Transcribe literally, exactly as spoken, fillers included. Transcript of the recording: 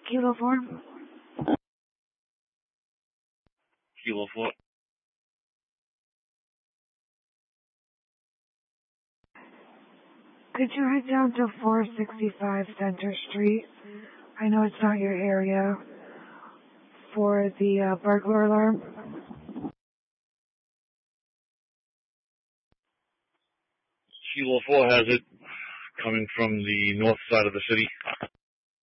Kilo four. Kilo four. Could you head down to four sixty-five Center Street? I know it's not your area. For the uh, burglar alarm. Kilo four has it coming from the north side of the city.